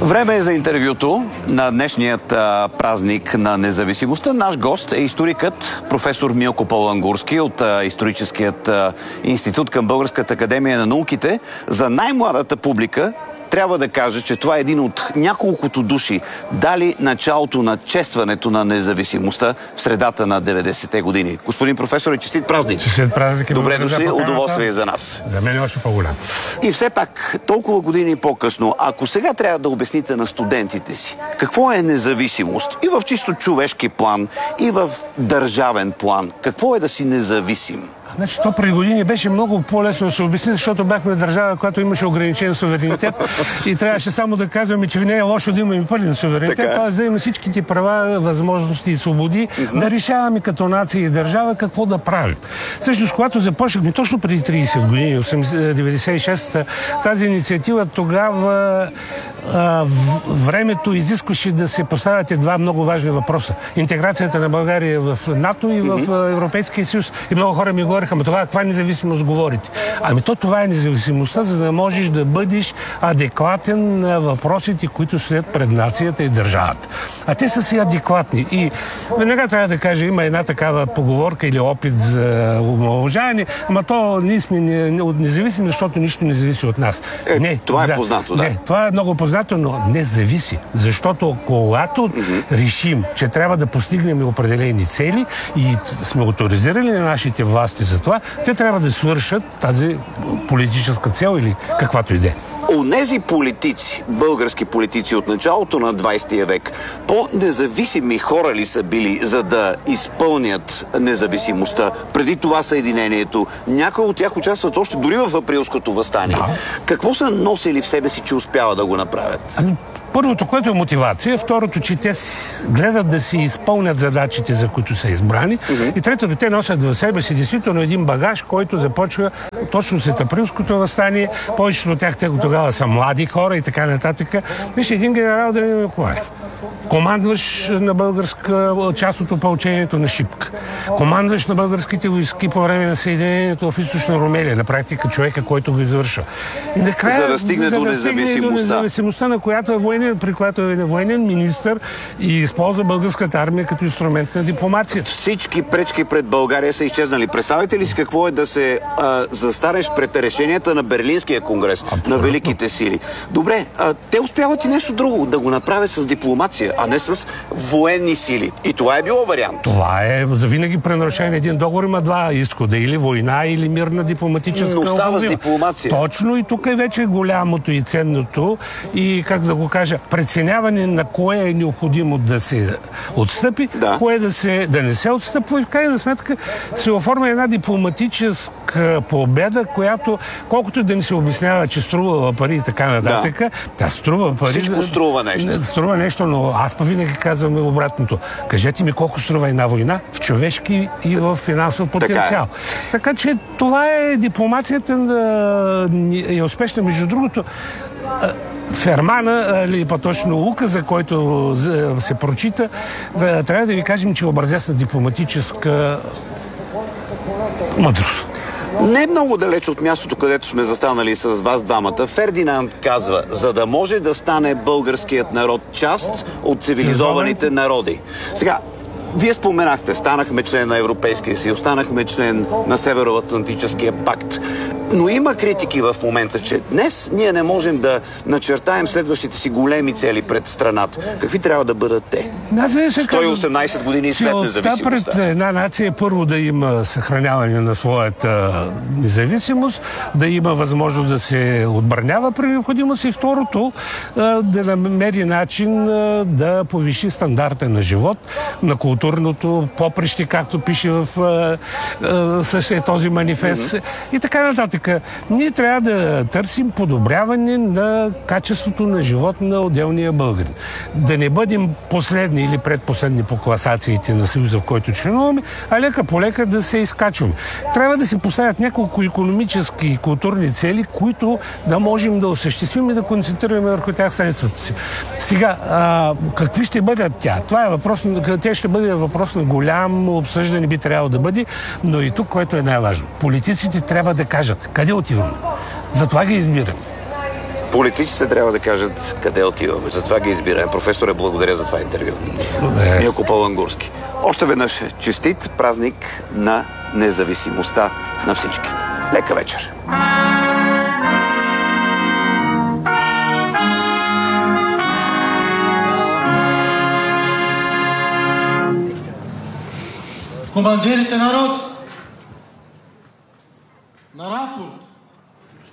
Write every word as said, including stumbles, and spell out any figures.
Време е за интервюто на днешният а, празник на независимостта. Наш гост е историкът професор Милко Палангурски от а, Историческият а, институт към Българската академия на науките. За най-младата публика трябва да кажа, че това е един от няколкото души дали началото на честването на независимостта в средата на деветдесетте години. Господин професор, честит празник! Честит празник! Добре дошли, удоволствие за нас. За мен е още по-голям. И все пак, толкова години по-късно, ако сега трябва да обясните на студентите си какво е независимост и в чисто човешки план, и в държавен план, какво е да си независим? Значи, то преди години беше много по-лесно да се обясни, защото бяхме държава, която имаше ограничен суверенитет и трябваше само да казваме, че не е лошо да имаме пълен суверенитет, т.е. да имаме всичките права, възможности и свободи, mm-hmm. да решаваме като нация и държава какво да правим. Всъщност, когато започнахме точно преди тридесет години, деветдесет и шеста, тази инициатива, тогава а, времето изискваше да се поставят два много важни въпроса. Интеграцията на България в НАТО и в mm-hmm. Европейския съюз. И много хора ми говориха, ама тогава каква независимост говорите? Ами то това е независимостта, за да можеш да бъдеш адекватен на въпросите, които стоят пред нацията и държавата. А те са си адекватни. И веднага трябва да кажа, има една такава поговорка или опит за омаловажаване, ама то ние сме независими, защото нищо не зависи от нас. Е, не, това е за... познато, да. Не, това е много познато, но не зависи. Защото когато mm-hmm. решим, че трябва да постигнем определени цели и сме авторизирали на нашите власти за това, те трябва да свършат тази политическа цел или каквато иде. Онези политици, български политици от началото на двадесетия век, по-независими хора ли са били, за да изпълнят независимостта? Преди това съединението, някои от тях участват още дори в априлското въстание. Да. Какво са носили в себе си, че успяват да го направят? Ами, първото, което е мотивация, второто, че те гледат да си изпълнят задачите, за които са избрани. Mm-hmm. И третото, те носят в себе си действително един багаж, който започва точно след априлското въстание. Повечето от тях те тогава са млади хора и така нататък. Виж, един генерал Даниил Николаев, командващ на българска част от опълчението на Шипка, командващ на българските войски по време на съединението в източна Румелия, на практика човека, който го извършва. И накрая, за да стигне за до да независимостта. Стигне до независимостта, на която е военен, при която е военен министър и използва българската армия като инструмент на дипломацията. Всички пречки пред България са изчезнали. Представете ли си какво е да се а, застареш пред решенията на Берлинския конгрес, абсолютно, на великите сили? Добре, а, те успяват и нещо друго, да го направят с дипломация, а не с военни сили. И това е било вариант. Това е завинаги пренарушение. Един договор има два изхода. Или война, или мирна дипломатическа. Но става с дипломация. Точно, и тук е вече голямото и ценното и, как да го кажа, преценяване на кое е необходимо да се отстъпи, да. кое да, се, да не се отстъпва и в крайна сметка се оформя една дипломатическа победа, която колкото да ни се обяснява, че струва пари и така нататък, да. тя струва пари. Всичко струва нещо. Струва нещо, но аз па винаги казвам обратното. Кажете ми колко струва една война в човешки и в финансов потенциал. Така, е. така че това е дипломацията е успешна. Между другото, Фермана, или по-точно указа, който се прочита, трябва да ви кажем, че е образец на дипломатическа мъдрост. Не много далеч от мястото, където сме застанали с вас двамата, Фердинанд казва, за да може да стане българският народ част от цивилизованите народи. Сега, вие споменахте, станахме член на Европейския съюз, станахме член на Североатлантическия пакт. Но има критики в момента, че днес ние не можем да начертаем следващите си големи цели пред страната. Какви трябва да бъдат те? сто и осемнадесет години след независимостта. Пред една нация първо да има съхраняване на своята независимост, да има възможност да се отбранява при необходимост и второто да намери начин да повиши стандарта на живот, на културното поприще, както пише в същия този манифест mm-hmm. и така нататък. Ние трябва да търсим подобряване на качеството на живот на отделния българин. Да не бъдем последни или предпоследни по класациите на съюза, в който членуваме, а лека по лека да се изкачваме. Трябва да се поставят няколко икономически и културни цели, които да можем да осъществим и да концентрираме върху тях средствата си. Сега, а, какви ще бъдат тя? Това е въпрос, тя ще бъде въпрос на голямо обсъждане, би трябвало да бъде, но и тук, което е най-важно. Политиците трябва да кажат къде отиваме. Затова ги избираме. Политиците трябва да кажат къде отиваме. Затова ги избираме. Професоре, благодаря за това интервю. Yes. Милко Палангурски. Още веднъж честит празник на независимостта на всички. Лека вечер! Командирите народ! На рапорт!